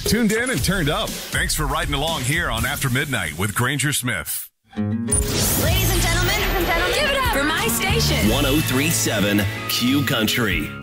Tuned in and turned up. Thanks for riding along here on After Midnight with Granger Smith. Ladies and gentlemen, give it up for my station. 103.7 Q Country.